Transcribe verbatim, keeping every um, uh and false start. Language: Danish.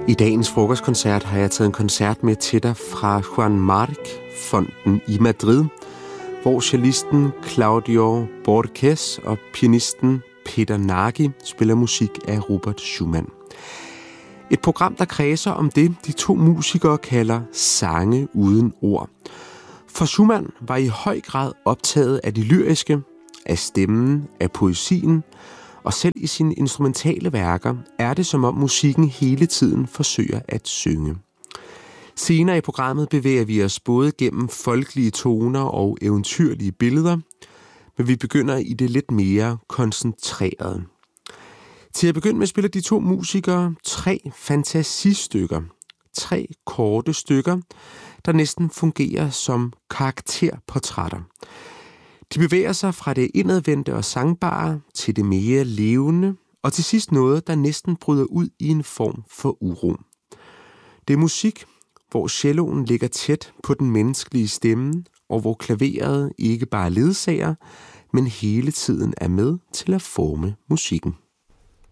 I dagens frokostkoncert har jeg taget en koncert med til dig fra Joan March-fonden i Madrid, hvor cellisten Claudio Borges og pianisten Peter Nagy spiller musik af Robert Schumann. Et program, der kredser om det, de to musikere kalder sange uden ord. For Schumann var i høj grad optaget af det lyriske, af stemmen, af poesien, og selv i sine instrumentale værker er det som om musikken hele tiden forsøger at synge. Senere i programmet bevæger vi os både gennem folkelige toner og eventyrlige billeder, men vi begynder i det lidt mere koncentrerede. Til at begynde med spiller de to musikere tre fantasistykker. Tre korte stykker, der næsten fungerer som karakterportrætter. De bevæger sig fra det indadvendte og sangbare til det mere levende, og til sidst noget, der næsten bryder ud i en form for uro. Det er musik, hvor celloen ligger tæt på den menneskelige stemme, og hvor klaveret ikke bare ledsager, men hele tiden er med til at forme musikken.